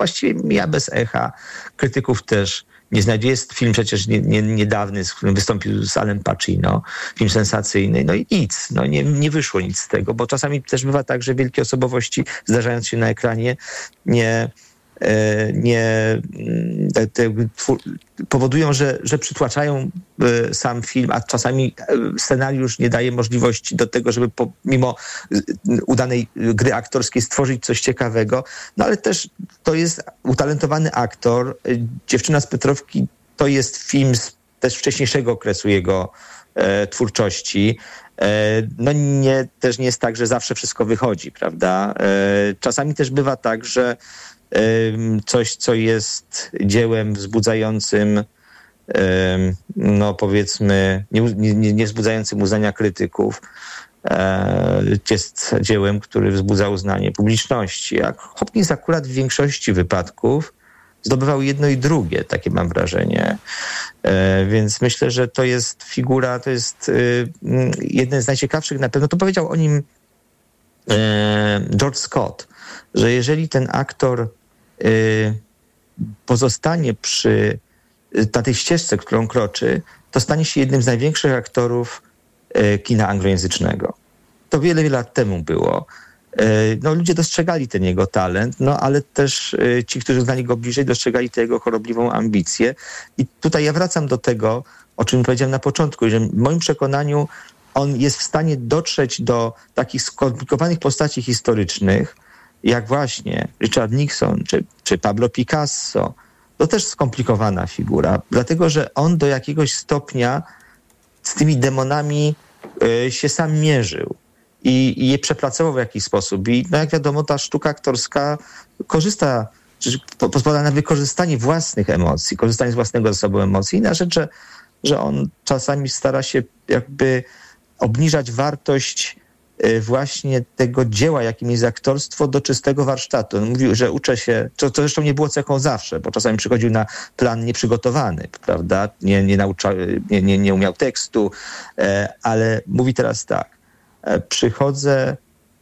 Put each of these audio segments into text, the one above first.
właściwie mija bez echa. Krytyków też nie znajduje. Jest film przecież niedawny, z którym wystąpił z Alem Pacino, film sensacyjny, no i nic, no nie wyszło nic z tego, bo czasami też bywa tak, że wielkie osobowości, zdarzając się na ekranie, powodują, że przytłaczają sam film, a czasami scenariusz nie daje możliwości do tego, żeby mimo udanej gry aktorskiej stworzyć coś ciekawego. No ale też to jest utalentowany aktor. Dziewczyna z Petrowki to jest film też wcześniejszego okresu jego twórczości. No też nie jest tak, że zawsze wszystko wychodzi, prawda? Czasami też bywa tak, że coś, co jest dziełem wzbudzającym, no powiedzmy, nie wzbudzającym uznania krytyków, jest dziełem, który wzbudza uznanie publiczności. A Hopkins akurat w większości wypadków zdobywał jedno i drugie, takie mam wrażenie. Więc myślę, że to jest figura, to jest jeden z najciekawszych, na pewno to powiedział o nim George Scott, że jeżeli ten aktor pozostanie na tej ścieżce, którą kroczy, to stanie się jednym z największych aktorów kina anglojęzycznego. To wiele lat temu było. No, ludzie dostrzegali ten jego talent, no ale też ci, którzy znali go bliżej, dostrzegali tę jego chorobliwą ambicję. I tutaj ja wracam do tego, o czym powiedziałem na początku, że w moim przekonaniu on jest w stanie dotrzeć do takich skomplikowanych postaci historycznych, jak właśnie Richard Nixon czy Pablo Picasso. To też skomplikowana figura, dlatego że on do jakiegoś stopnia z tymi demonami się sam mierzył i je przepracował w jakiś sposób. I no jak wiadomo, ta sztuka aktorska pozwala na wykorzystanie własnych emocji, korzystanie z własnego zasobu emocji. Inna rzecz, że on czasami stara się jakby obniżać wartość właśnie tego dzieła, jakim jest aktorstwo, do czystego warsztatu. On mówił, że uczę się, to zresztą nie było cechą zawsze, bo czasami przychodził na plan nieprzygotowany, prawda? Nie umiał tekstu, ale mówi teraz tak, przychodzę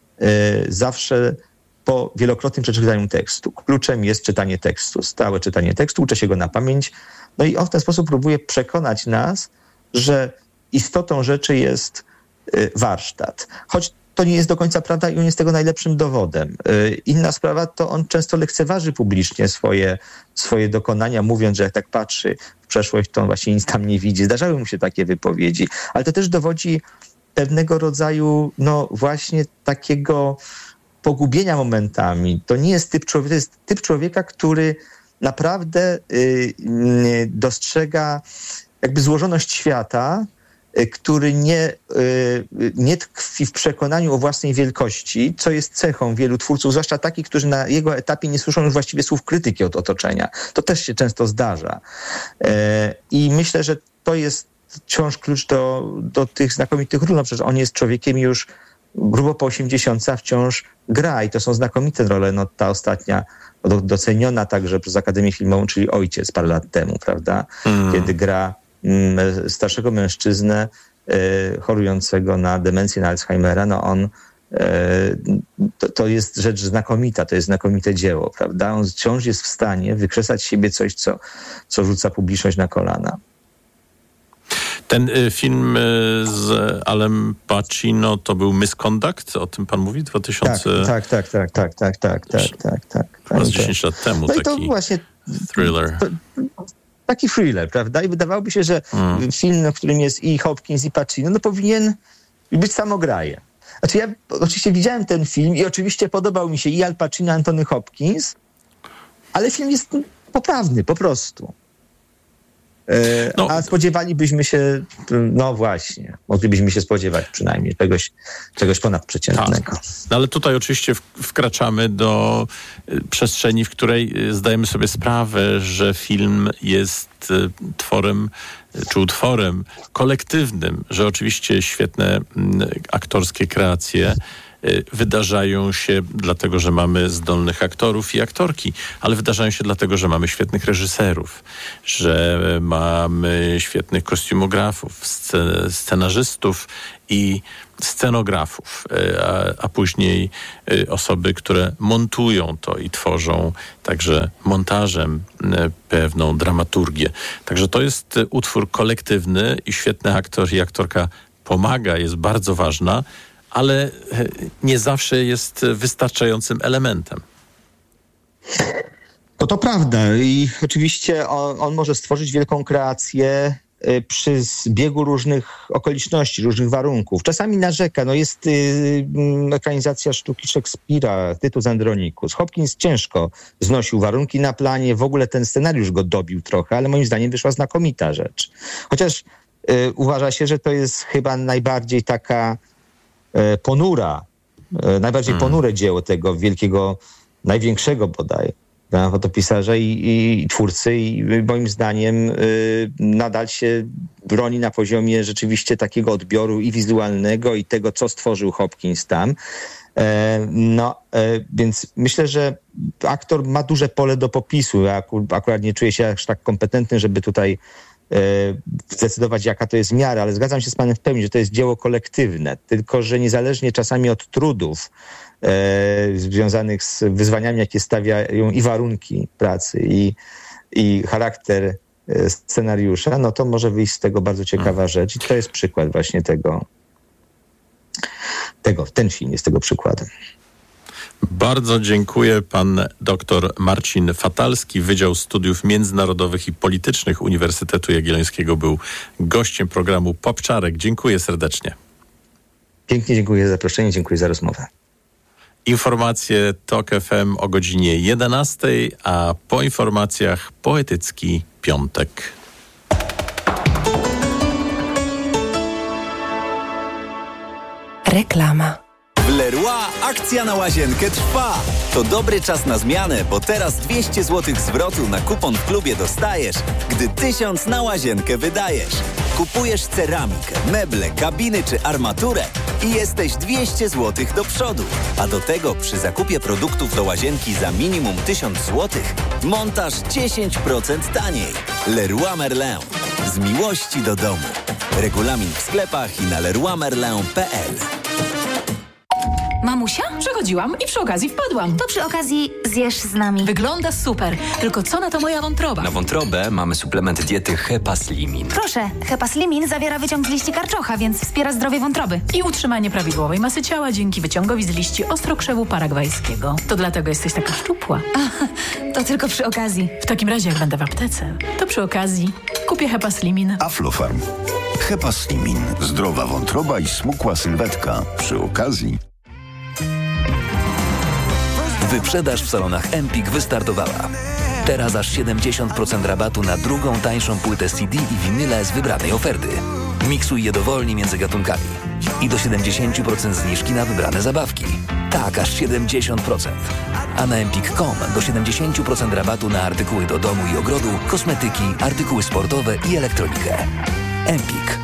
zawsze po wielokrotnym przeczytaniu tekstu. Kluczem jest czytanie tekstu, stałe czytanie tekstu, uczę się go na pamięć, no i on w ten sposób próbuje przekonać nas, że istotą rzeczy jest warsztat. Choć to nie jest do końca prawda i on jest tego najlepszym dowodem. Inna sprawa, to on często lekceważy publicznie swoje dokonania, mówiąc, że jak tak patrzy w przeszłość, to on właśnie nic tam nie widzi. Zdarzały mu się takie wypowiedzi, ale to też dowodzi pewnego rodzaju, no właśnie takiego pogubienia momentami. To nie jest typ człowieka, to jest typ człowieka, który naprawdę dostrzega jakby złożoność świata, który nie tkwi w przekonaniu o własnej wielkości, co jest cechą wielu twórców, zwłaszcza takich, którzy na jego etapie nie słyszą już właściwie słów krytyki od otoczenia. To też się często zdarza. I myślę, że to jest wciąż klucz do tych znakomitych ról. No przecież on jest człowiekiem już grubo po 80, a wciąż gra i to są znakomite role. No ta ostatnia, doceniona także przez Akademię Filmową, czyli Ojciec parę lat temu, prawda? Kiedy gra starszego mężczyznę chorującego na demencję, na Alzheimera, no on to jest rzecz znakomita, to jest znakomite dzieło, prawda? On wciąż jest w stanie wykrzesać z siebie coś, co rzuca publiczność na kolana. Ten film z Alem Pacino to był Misconduct? O tym pan mówi? 2000... Tak. Chyba z 10 lat temu no taki i to właśnie thriller. Taki thriller, prawda? I wydawałoby się, że film, w którym jest i Hopkins, i Pacino, no powinien być samograjem. Znaczy ja oczywiście widziałem ten film i oczywiście podobał mi się i Al Pacino, Anthony Hopkins, ale film jest poprawny, po prostu. A spodziewalibyśmy się, no właśnie, moglibyśmy się spodziewać przynajmniej czegoś ponadprzeciętnego. Tak. No ale tutaj oczywiście wkraczamy do przestrzeni, w której zdajemy sobie sprawę, że film jest tworem czy utworem kolektywnym, że oczywiście świetne aktorskie kreacje wydarzają się dlatego, że mamy zdolnych aktorów i aktorki, ale wydarzają się dlatego, że mamy świetnych reżyserów, że mamy świetnych kostiumografów, scenarzystów i scenografów, a później osoby, które montują to i tworzą także montażem pewną dramaturgię. Także to jest utwór kolektywny i świetny aktor i aktorka pomaga, jest bardzo ważna, ale nie zawsze jest wystarczającym elementem. To prawda i oczywiście on może stworzyć wielką kreację przy zbiegu różnych okoliczności, różnych warunków. Czasami narzeka. Jest ekranizacja sztuki Szekspira, Tytus Andronicus. Hopkins ciężko znosił warunki na planie. W ogóle ten scenariusz go dobił trochę, ale moim zdaniem wyszła znakomita rzecz. Chociaż uważa się, że to jest chyba najbardziej taka ponura, najbardziej ponure dzieło tego wielkiego, największego bodaj fotopisarza i twórcy i moim zdaniem nadal się broni na poziomie rzeczywiście takiego odbioru i wizualnego i tego, co stworzył Hopkins tam. Więc myślę, że aktor ma duże pole do popisu. Ja akurat nie czuję się aż tak kompetentny, żeby tutaj zdecydować, jaka to jest miara, ale zgadzam się z panem w pełni, że to jest dzieło kolektywne, tylko że niezależnie czasami od trudów związanych z wyzwaniami, jakie stawiają i warunki pracy, i charakter scenariusza, to może wyjść z tego bardzo ciekawa rzecz i to jest przykład właśnie tego. Ten film jest tego przykładem. Bardzo dziękuję. Pan dr Marcin Fatalski, Wydział Studiów Międzynarodowych i Politycznych Uniwersytetu Jagiellońskiego, był gościem programu Popczarek. Dziękuję serdecznie. Pięknie dziękuję za zaproszenie, dziękuję za rozmowę. Informacje TOK FM o godzinie 11, a po informacjach Poetycki Piątek. Reklama. W Leroy akcja na łazienkę trwa. To dobry czas na zmianę, bo teraz 200 zł zwrotu na kupon w klubie dostajesz, gdy 1000 na łazienkę wydajesz. Kupujesz ceramikę, meble, kabiny czy armaturę i jesteś 200 zł do przodu. A do tego przy zakupie produktów do łazienki za minimum 1000 zł montaż 10% taniej. Leroy Merlin. Z miłości do domu. Regulamin w sklepach i na leroymerlin.pl. Mamusia? Przechodziłam i przy okazji wpadłam. To przy okazji zjesz z nami. Wygląda super, tylko co na to moja wątroba? Na wątrobę mamy suplement diety Hepaslimin. Proszę, Hepaslimin zawiera wyciąg z liści karczocha, więc wspiera zdrowie wątroby. I utrzymanie prawidłowej masy ciała dzięki wyciągowi z liści ostrokrzewu paragwajskiego. To dlatego jesteś taka szczupła. To tylko przy okazji. W takim razie, jak będę w aptece, to przy okazji kupię Hepaslimin. Aflofarm. Hepaslimin. Zdrowa wątroba i smukła sylwetka. Przy okazji. Wyprzedaż w salonach Empik wystartowała. Teraz aż 70% rabatu na drugą, tańszą płytę CD i winyle z wybranej oferty. Miksuj je dowolnie między gatunkami. I do 70% zniżki na wybrane zabawki. Tak, aż 70%. A na empik.com do 70% rabatu na artykuły do domu i ogrodu, kosmetyki, artykuły sportowe i elektronikę. Empik.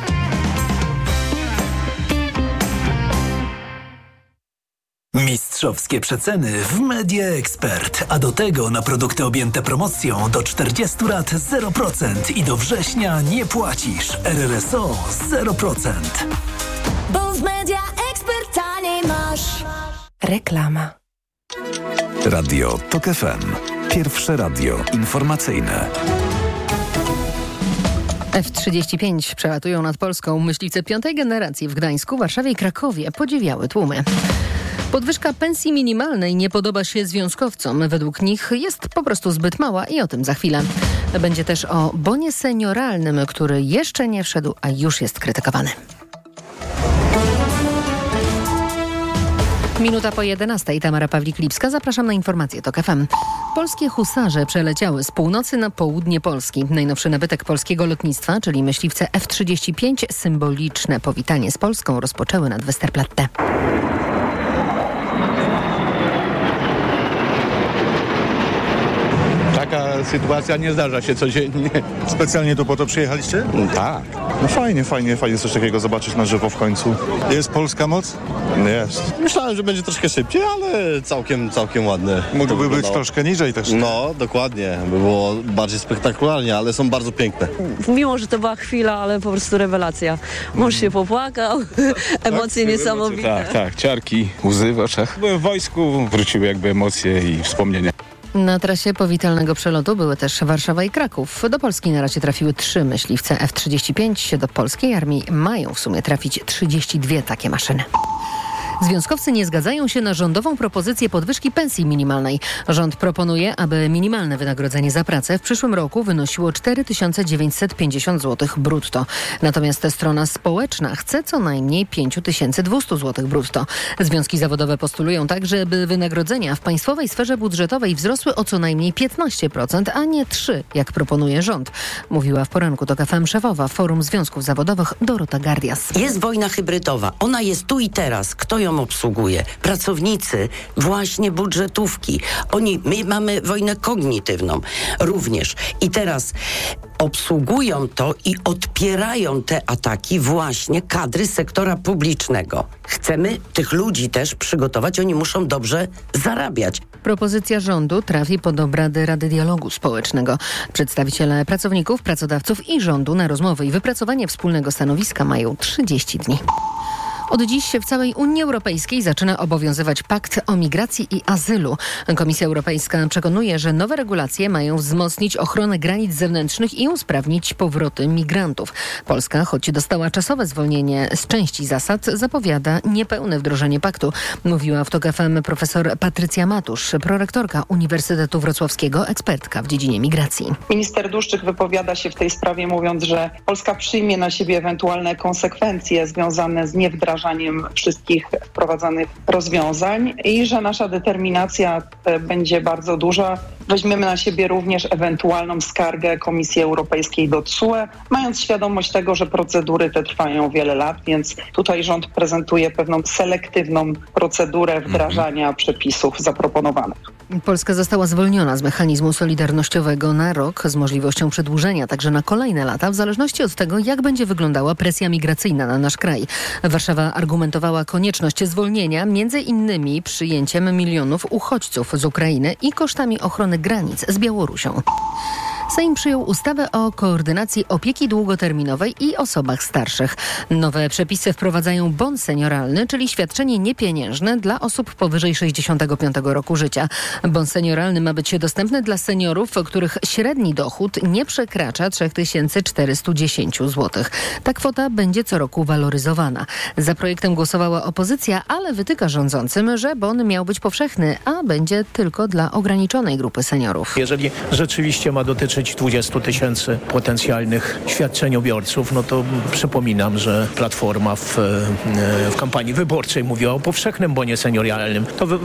Mistrzowskie przeceny w Media Expert, a do tego na produkty objęte promocją do 40 lat 0% i do września nie płacisz. RRSO 0%. Bo w Media Expert taniej masz. Reklama. Radio TOK FM. Pierwsze radio informacyjne. F-35 przelatują nad Polską. Myśliwce 5. generacji w Gdańsku, Warszawie i Krakowie podziwiały tłumy. Podwyżka pensji minimalnej nie podoba się związkowcom. Według nich jest po prostu zbyt mała i o tym za chwilę. Będzie też o bonie senioralnym, który jeszcze nie wszedł, a już jest krytykowany. Minuta po 11. Tamara Pawlik-Lipska. Zapraszam na informacje TOK FM. Polskie husarze przeleciały z północy na południe Polski. Najnowszy nabytek polskiego lotnictwa, czyli myśliwce F-35, symboliczne powitanie z Polską rozpoczęły nad Westerplatte. taka sytuacja nie zdarza się codziennie. Specjalnie tu po to przyjechaliście? Tak. No fajnie coś takiego zobaczyć na żywo w końcu. Jest polska moc? Jest. Myślałem, że będzie troszkę szybciej, ale całkiem ładne. Mógłby być troszkę niżej też. No, dokładnie. By było bardziej spektakularnie, ale są bardzo piękne. Mimo, że to była chwila, ale po prostu rewelacja. Mąż się popłakał, emocje niesamowite. Tak, ciarki, łzy w oczach. Byłem w wojsku, wróciły jakby emocje i wspomnienia. Na trasie powitalnego przelotu były też Warszawa i Kraków. Do Polski na razie trafiły 3 myśliwce F-35. Do polskiej armii mają w sumie trafić 32 takie maszyny. Związkowcy nie zgadzają się na rządową propozycję podwyżki pensji minimalnej. Rząd proponuje, aby minimalne wynagrodzenie za pracę w przyszłym roku wynosiło 4950 zł brutto. Natomiast strona społeczna chce co najmniej 5200 zł brutto. Związki zawodowe postulują także, by wynagrodzenia w państwowej sferze budżetowej wzrosły o co najmniej 15%, a nie 3%, jak proponuje rząd. Mówiła w poranku TOK FM szefowa Forum Związków Zawodowych Dorota Gardias. Jest wojna hybrydowa. Ona jest tu i teraz. Kto ją obsługuje? Pracownicy właśnie budżetówki. My mamy wojnę kognitywną również. I teraz obsługują to i odpierają te ataki właśnie kadry sektora publicznego. Chcemy tych ludzi też przygotować, oni muszą dobrze zarabiać. Propozycja rządu trafi pod obrady Rady Dialogu Społecznego. Przedstawiciele pracowników, pracodawców i rządu na rozmowy i wypracowanie wspólnego stanowiska mają 30 dni. Od dziś w całej Unii Europejskiej zaczyna obowiązywać Pakt o migracji i azylu. Komisja Europejska przekonuje, że nowe regulacje mają wzmocnić ochronę granic zewnętrznych i usprawnić powroty migrantów. Polska, choć dostała czasowe zwolnienie z części zasad, zapowiada niepełne wdrożenie paktu. Mówiła w TOK FM profesor Patrycja Matusz, prorektorka Uniwersytetu Wrocławskiego, ekspertka w dziedzinie migracji. Minister Dłuszczyk wypowiada się w tej sprawie, mówiąc, że Polska przyjmie na siebie ewentualne konsekwencje związane z niewdrażaniem wszystkich wprowadzanych rozwiązań i że nasza determinacja będzie bardzo duża. Weźmiemy na siebie również ewentualną skargę Komisji Europejskiej do TSUE, mając świadomość tego, że procedury te trwają wiele lat, więc tutaj rząd prezentuje pewną selektywną procedurę wdrażania przepisów zaproponowanych. Polska została zwolniona z mechanizmu solidarnościowego na rok z możliwością przedłużenia także na kolejne lata, w zależności od tego, jak będzie wyglądała presja migracyjna na nasz kraj. Warszawa argumentowała konieczność zwolnienia między innymi przyjęciem milionów uchodźców z Ukrainy i kosztami ochrony granic z Białorusią. Sejm przyjął ustawę o koordynacji opieki długoterminowej i osobach starszych. Nowe przepisy wprowadzają bon senioralny, czyli świadczenie niepieniężne dla osób powyżej 65 roku życia. Bon senioralny ma być dostępny dla seniorów, których średni dochód nie przekracza 3410 zł. Ta kwota będzie co roku waloryzowana. Za projektem głosowała opozycja, ale wytyka rządzącym, że bon miał być powszechny, a będzie tylko dla ograniczonej grupy seniorów. Jeżeli rzeczywiście ma dotyczyć 20 000 potencjalnych świadczeniobiorców, no to przypominam, że Platforma w kampanii wyborczej mówiła o powszechnym bonie seniorialnym.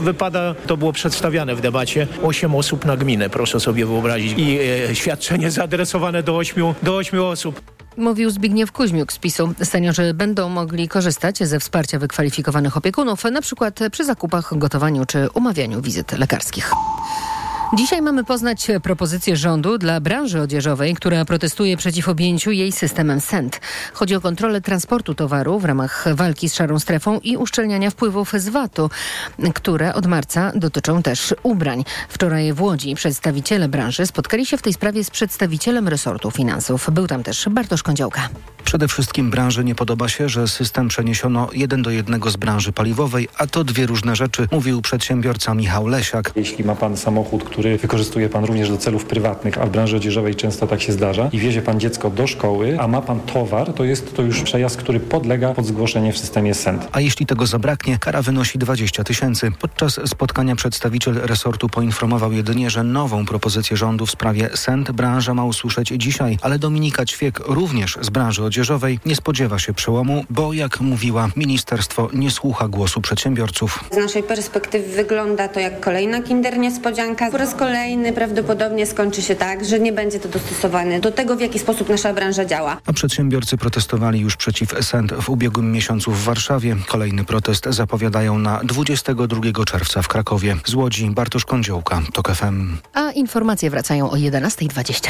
To było przedstawiane w debacie 8 osób na gminę, proszę sobie wyobrazić. I świadczenie zaadresowane do 8 osób. Mówił Zbigniew Kuźmiuk z PiS-u. Seniorzy będą mogli korzystać ze wsparcia wykwalifikowanych opiekunów, na przykład przy zakupach, gotowaniu czy umawianiu wizyt lekarskich. Dzisiaj mamy poznać propozycję rządu dla branży odzieżowej, która protestuje przeciw objęciu jej systemem SENT. Chodzi o kontrolę transportu towaru w ramach walki z szarą strefą i uszczelniania wpływów z VAT-u, które od marca dotyczą też ubrań. Wczoraj w Łodzi przedstawiciele branży spotkali się w tej sprawie z przedstawicielem resortu finansów. Był tam też Bartosz Kądziołka. Przede wszystkim branży nie podoba się, że system przeniesiono 1:1 z branży paliwowej, a to dwie różne rzeczy, mówił przedsiębiorca Michał Lesiak. Jeśli ma pan samochód, który wykorzystuje pan również do celów prywatnych, a w branży odzieżowej często tak się zdarza, i wiezie pan dziecko do szkoły, a ma pan towar, to jest to już przejazd, który podlega pod zgłoszenie w systemie SENT. A jeśli tego zabraknie, kara wynosi 20 000. Podczas spotkania przedstawiciel resortu poinformował jedynie, że nową propozycję rządu w sprawie SENT branża ma usłyszeć dzisiaj, ale Dominika Ćwiek, również z branży odzieżowej, nie spodziewa się przełomu, bo jak mówiła, ministerstwo nie słucha głosu przedsiębiorców. Z naszej perspektywy wygląda to jak kolejna Kinder niespodzianka. raz kolejny prawdopodobnie skończy się tak, że nie będzie to dostosowane do tego, w jaki sposób nasza branża działa. A przedsiębiorcy protestowali już przeciw SENT w ubiegłym miesiącu w Warszawie. Kolejny protest zapowiadają na 22 czerwca w Krakowie. Z Łodzi Bartosz Kądziołka, TOK FM. A informacje wracają o 11:20.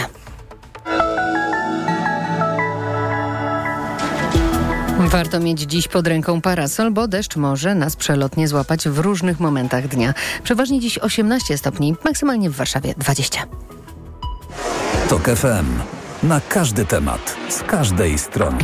Warto mieć dziś pod ręką parasol, bo deszcz może nas przelotnie złapać w różnych momentach dnia. Przeważnie dziś 18 stopni, maksymalnie w Warszawie 20. TOK FM. Na każdy temat, z każdej strony.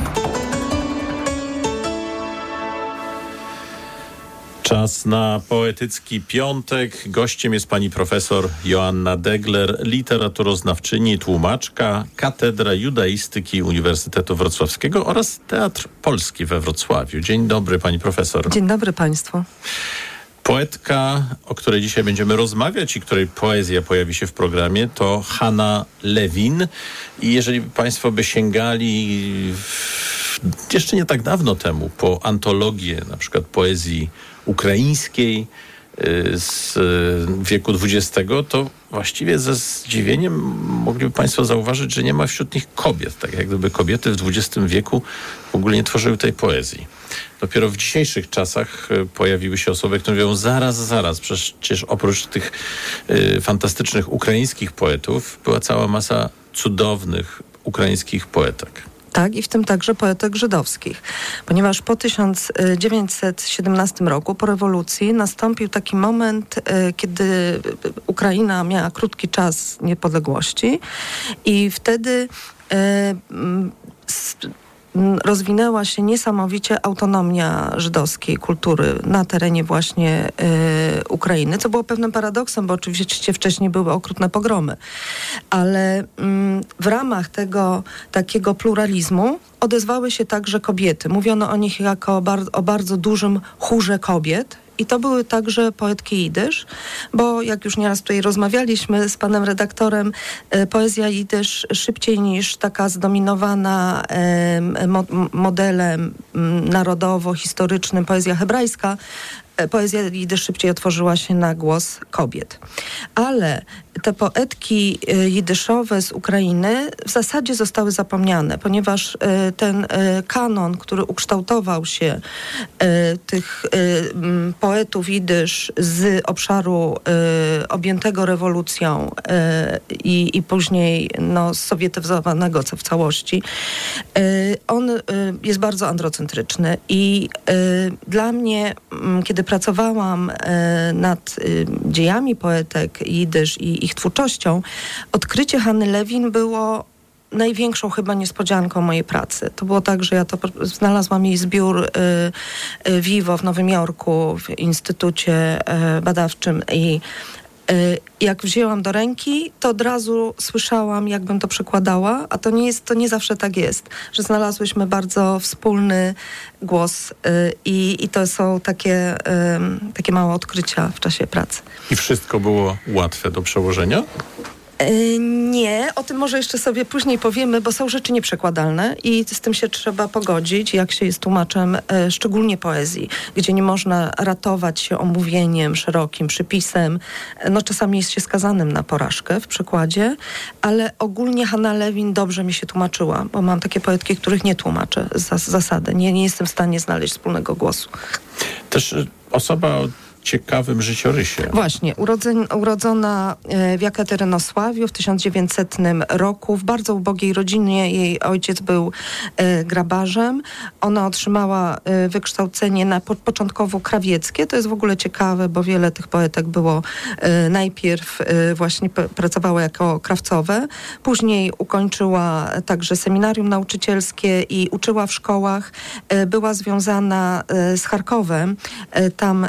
Czas na poetycki piątek. Gościem jest pani profesor Joanna Degler, literaturoznawczyni, tłumaczka, Katedra Judaistyki Uniwersytetu Wrocławskiego oraz Teatr Polski we Wrocławiu. Dzień dobry, pani profesor. Dzień dobry państwu. Poetka, o której dzisiaj będziemy rozmawiać i której poezja pojawi się w programie, to Hanna Lewin. I jeżeli państwo by sięgali jeszcze nie tak dawno temu po antologię na przykład poezji ukraińskiej z wieku XX, to właściwie ze zdziwieniem mogliby państwo zauważyć, że nie ma wśród nich kobiet. Tak jak gdyby kobiety w XX wieku w ogóle nie tworzyły tej poezji. Dopiero w dzisiejszych czasach pojawiły się osoby, które mówią zaraz. Przecież oprócz tych fantastycznych ukraińskich poetów była cała masa cudownych ukraińskich poetek. Tak, i w tym także poetek żydowskich. Ponieważ po 1917 roku, po rewolucji, nastąpił taki moment, kiedy Ukraina miała krótki czas niepodległości i wtedy rozwinęła się niesamowicie autonomia żydowskiej kultury na terenie właśnie Ukrainy, co było pewnym paradoksem, bo oczywiście wcześniej były okrutne pogromy. Ale w ramach tego takiego pluralizmu odezwały się także kobiety. Mówiono o nich jako o bardzo dużym chórze kobiet. I to były także poetki jidysz, bo jak już nieraz tutaj rozmawialiśmy z panem redaktorem, poezja jidysz szybciej niż taka zdominowana modelem narodowo-historycznym poezja hebrajska, poezja jidysz szybciej otworzyła się na głos kobiet. Ale te poetki jidyszowe z Ukrainy w zasadzie zostały zapomniane, ponieważ ten kanon, który ukształtował się tych poetów jidysz z obszaru objętego rewolucją i później sowietyzowanego w całości, on jest bardzo androcentryczny i dla mnie, kiedy pracowałam nad dziejami poetek jidysz i ich twórczością, odkrycie Hanny Lewin było największą chyba niespodzianką mojej pracy. To było tak, że ja to znalazłam jej zbiór Vivo w Nowym Jorku, w Instytucie Badawczym i jak wzięłam do ręki, to od razu słyszałam, jakbym to przekładała, a to nie zawsze tak jest, że znalazłyśmy bardzo wspólny głos i to są takie małe odkrycia w czasie pracy. I wszystko było łatwe do przełożenia? Nie, o tym może jeszcze sobie później powiemy, bo są rzeczy nieprzekładalne i z tym się trzeba pogodzić, jak się jest tłumaczem, szczególnie poezji, gdzie nie można ratować się omówieniem, szerokim przypisem. Czasami jest się skazanym na porażkę w przekładzie, ale ogólnie Hanna Lewin dobrze mi się tłumaczyła, bo mam takie poetki, których nie tłumaczę z zasady. Nie jestem w stanie znaleźć wspólnego głosu. Też osoba o ciekawym życiorysie. Właśnie, urodzona w Jekaterynosławiu w 1900 roku, w bardzo ubogiej rodzinie. Jej ojciec był grabarzem. Ona otrzymała wykształcenie początkowo krawieckie. To jest w ogóle ciekawe, bo wiele tych poetek było najpierw właśnie pracowała jako krawcowe. Później ukończyła także seminarium nauczycielskie i uczyła w szkołach. Była związana z Charkowem. Tam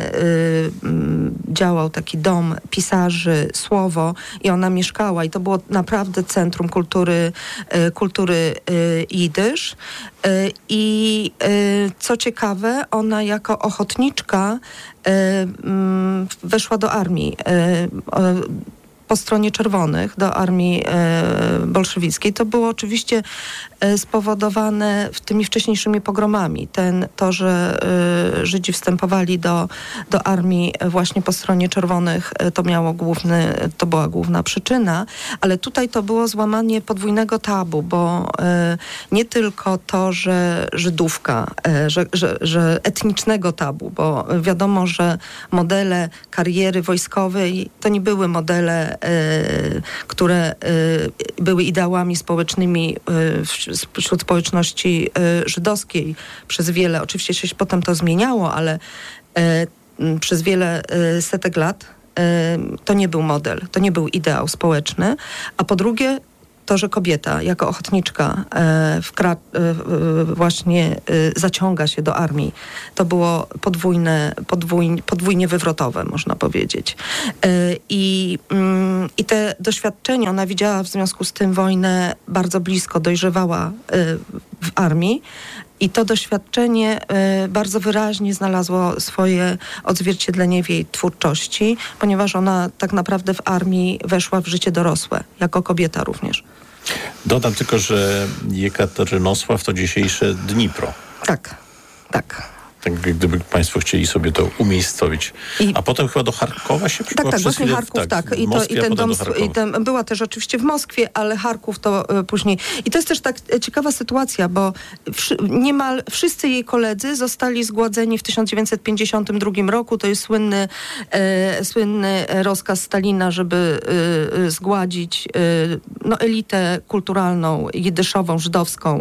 działał taki dom pisarzy, Słowo, i ona mieszkała i to było naprawdę centrum kultury jidysz. I co ciekawe, ona jako ochotniczka weszła do armii. po stronie czerwonych do armii bolszewickiej, to było oczywiście spowodowane tymi wcześniejszymi pogromami. To, że Żydzi wstępowali do armii właśnie po stronie czerwonych, to była główna przyczyna, ale tutaj to było złamanie podwójnego tabu, bo nie tylko to, że Żydówka, że etnicznego tabu, bo wiadomo, że modele kariery wojskowej to nie były modele, które były ideałami społecznymi wśród społeczności żydowskiej przez wiele, oczywiście się potem to zmieniało, ale przez wiele setek lat to nie był model, to nie był ideał społeczny, a po drugie to, że kobieta jako ochotniczka właśnie zaciąga się do armii, to było podwójnie wywrotowe, można powiedzieć. I te doświadczenia, ona widziała w związku z tym wojnę bardzo blisko, dojrzewała w armii. I to doświadczenie bardzo wyraźnie znalazło swoje odzwierciedlenie w jej twórczości, ponieważ ona tak naprawdę w armii weszła w życie dorosłe, jako kobieta również. Dodam tylko, że Jekaterynosław to dzisiejsze Dnipro. Tak. Tak, gdyby państwo chcieli sobie to umiejscowić. A potem chyba do Charkowa się przybyła. Tak, właśnie Charków, tak. I ten była też oczywiście w Moskwie, ale Charków to później. I to jest też tak ciekawa sytuacja, bo niemal wszyscy jej koledzy zostali zgładzeni w 1952 roku. To jest słynny rozkaz Stalina, żeby zgładzić elitę kulturalną, jidyszową, żydowską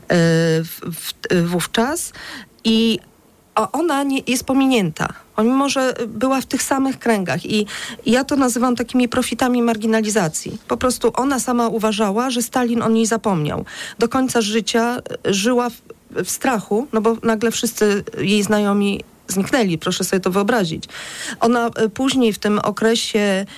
wówczas. A ona jest pominięta, mimo że była w tych samych kręgach. I ja to nazywam takimi profitami marginalizacji. Po prostu ona sama uważała, że Stalin o niej zapomniał. Do końca życia żyła w strachu, no bo nagle wszyscy jej znajomi zniknęli, proszę sobie to wyobrazić. Ona później w tym okresie,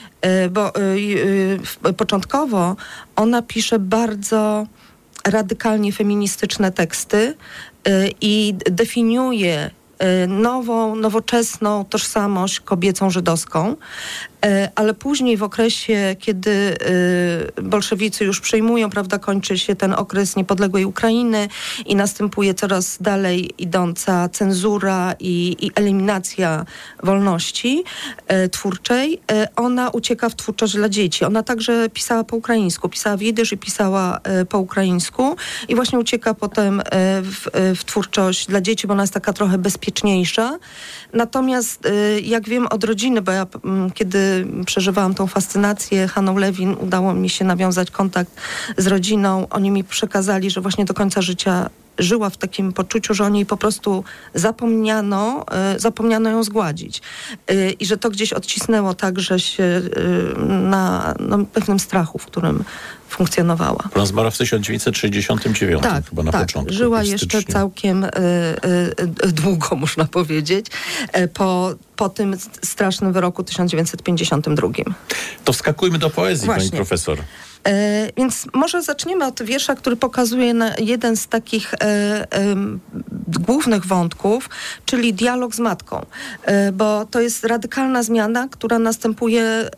początkowo, ona pisze bardzo radykalnie feministyczne teksty i definiuje nowoczesną tożsamość kobiecą żydowską, ale później w okresie, kiedy bolszewicy już przejmują, kończy się ten okres niepodległej Ukrainy i następuje coraz dalej idąca cenzura i eliminacja wolności twórczej, ona ucieka w twórczość dla dzieci. Ona także pisała po ukraińsku, pisała w jidysz i pisała po ukraińsku i właśnie ucieka potem w twórczość dla dzieci, bo ona jest taka trochę bezpieczniejsza. Natomiast jak wiem od rodziny, bo ja kiedy przeżywałam tą fascynację Hanną Lewin, udało mi się nawiązać kontakt z rodziną. Oni mi przekazali, że właśnie do końca życia żyła w takim poczuciu, że o niej po prostu zapomniano ją zgładzić. I że to gdzieś odcisnęło także się na pewnym strachu, w którym funkcjonowała. Ona zmarła w 1969, chyba na początku. Żyła jeszcze całkiem długo, można powiedzieć, po tym strasznym wyroku 1952. To wskakujmy do poezji, Właśnie. Pani profesor. Więc może zaczniemy od wiersza, który pokazuje jeden z takich głównych wątków, czyli dialog z matką. Bo to jest radykalna zmiana, która następuje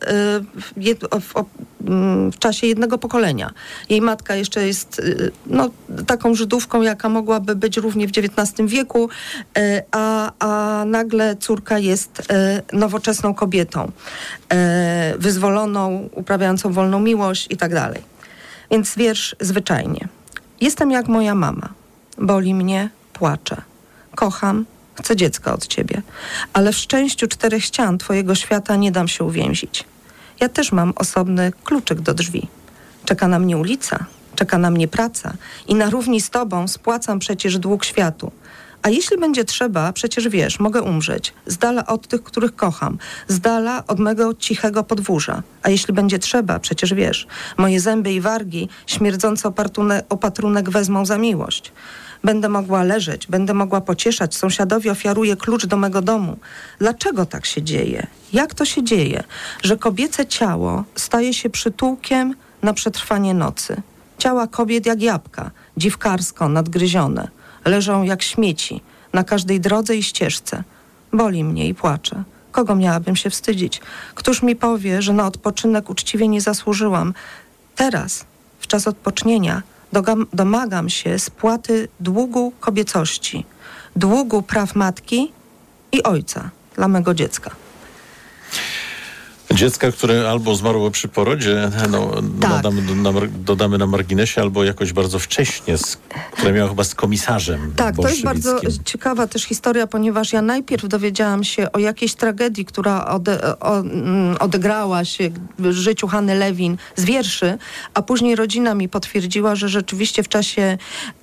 w czasie jednego pokolenia. Jej matka jeszcze jest taką Żydówką, jaka mogłaby być równie w XIX wieku, a nagle córka jest nowoczesną kobietą, wyzwoloną, uprawiającą wolną miłość i tak dalej. Więc wiersz zwyczajnie. Jestem jak moja mama. Boli mnie, płaczę. Kocham, chcę dziecka od ciebie. Ale w szczęściu 4 ścian twojego świata nie dam się uwięzić. Ja też mam osobny kluczyk do drzwi. Czeka na mnie ulica, czeka na mnie praca i na równi z tobą spłacam przecież dług światu. A jeśli będzie trzeba, przecież wiesz, mogę umrzeć. Z dala od tych, których kocham. Z dala od mego cichego podwórza. A jeśli będzie trzeba, przecież wiesz, moje zęby i wargi śmierdzący opatrunek wezmą za miłość. Będę mogła leżeć, będę mogła pocieszać. Sąsiadowi ofiaruję klucz do mego domu. Dlaczego tak się dzieje? Jak to się dzieje, że kobiece ciało staje się przytułkiem na przetrwanie nocy? Ciała kobiet jak jabłka, dziwkarsko nadgryzione. Leżą jak śmieci na każdej drodze i ścieżce. Boli mnie i płaczę. Kogo miałabym się wstydzić? Któż mi powie, że na odpoczynek uczciwie nie zasłużyłam? Teraz, w czas odpocznienia, domagam się spłaty długu kobiecości, długu praw matki i ojca dla mego dziecka. Dziecka, które albo zmarło przy porodzie, Tak. dodamy na marginesie, albo jakoś bardzo wcześnie, które miało chyba z komisarzem Tak, to jest bolszewickim. bardzo ciekawa też historia, ponieważ ja najpierw dowiedziałam się o jakiejś tragedii, która odegrała się w życiu Hanny Lewin z wierszy, a później rodzina mi potwierdziła, że rzeczywiście w czasie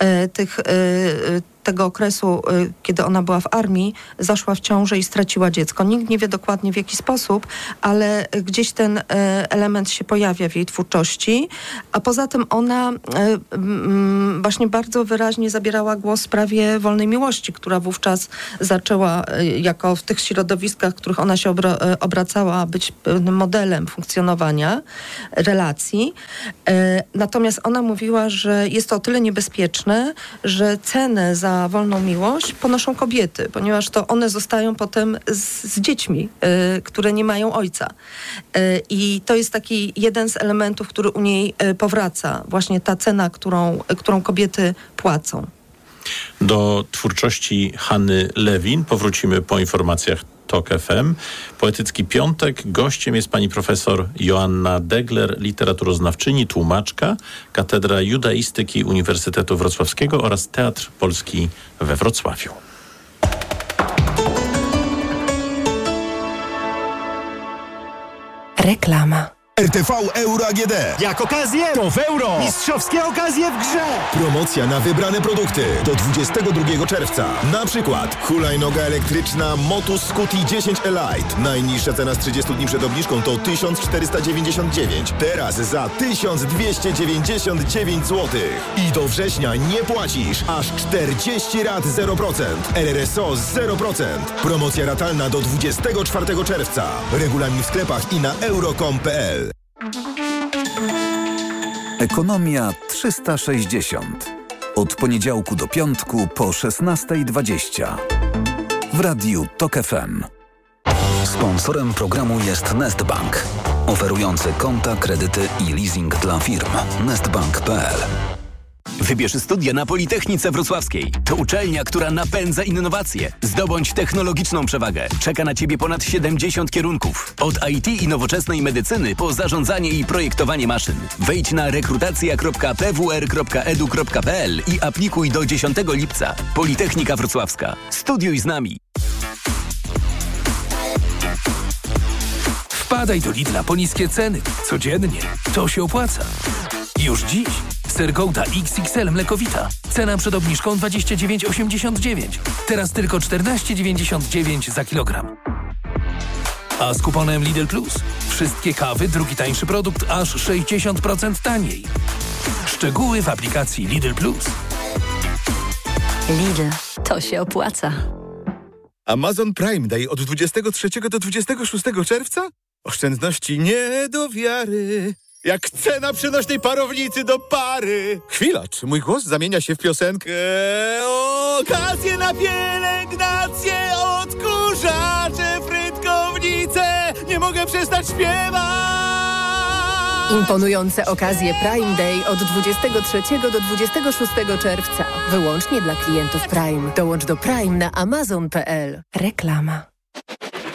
tego okresu, kiedy ona była w armii, zaszła w ciążę i straciła dziecko. Nikt nie wie dokładnie w jaki sposób, ale gdzieś ten element się pojawia w jej twórczości, a poza tym ona właśnie bardzo wyraźnie zabierała głos w sprawie wolnej miłości, która wówczas zaczęła jako w tych środowiskach, w których ona się obracała, być pewnym modelem funkcjonowania relacji. Natomiast ona mówiła, że jest to o tyle niebezpieczne, że cenę za wolną miłość ponoszą kobiety, ponieważ to one zostają potem z dziećmi, które nie mają ojca. I to jest taki jeden z elementów, który u niej powraca. Właśnie ta cena, którą kobiety płacą. Do twórczości Hanny Lewin powrócimy po informacjach TOK FM. Poetycki Piątek. Gościem jest pani profesor Joanna Degler, literaturoznawczyni, tłumaczka, Katedra Judaistyki Uniwersytetu Wrocławskiego oraz Teatr Polski we Wrocławiu. Reklama. RTV Euro AGD. Jak okazję, to w euro. Mistrzowskie okazje w grze. Promocja na wybrane produkty do 22 czerwca. Na przykład hulajnoga elektryczna Motus Scuti 10 Elite. Najniższa cena z 30 dni przed obniżką to 1499. Teraz za 1299 zł. I do września nie płacisz. Aż 40 rat 0%. RRSO 0%. Promocja ratalna do 24 czerwca. Regulamin w sklepach i na euro.com.pl. Ekonomia 360. Od poniedziałku do piątku po 16:20. W radiu TOK FM. Sponsorem programu jest Nestbank, oferujący konta, kredyty i leasing dla firm. Nestbank.pl. Wybierz studia na Politechnice Wrocławskiej. To uczelnia, która napędza innowacje. Zdobądź technologiczną przewagę. Czeka na Ciebie ponad 70 kierunków. Od IT i nowoczesnej medycyny po zarządzanie i projektowanie maszyn. Wejdź na rekrutacja.pwr.edu.pl i aplikuj do 10 lipca. Politechnika Wrocławska. Studiuj z nami. Wpadaj do Lidla po niskie ceny. Codziennie. To się opłaca. Już dziś. Ser Gouda XXL mlekowita. Cena przed obniżką 29,89. Teraz tylko 14,99 za kilogram. A z kuponem Lidl Plus wszystkie kawy, drugi tańszy produkt aż 60% taniej. Szczegóły w aplikacji Lidl Plus. Lidl, to się opłaca. Amazon Prime Day od 23 do 26 czerwca? Oszczędności nie do wiary. Jak cena przenośnej parownicy do pary. Chwila, czy mój głos zamienia się w piosenkę? Okazje na pielęgnację, odkurzacze, frytkownice. Nie mogę przestać śpiewać. Imponujące okazje Prime Day od 23 do 26 czerwca. Wyłącznie dla klientów Prime. Dołącz do Prime na amazon.pl. Reklama.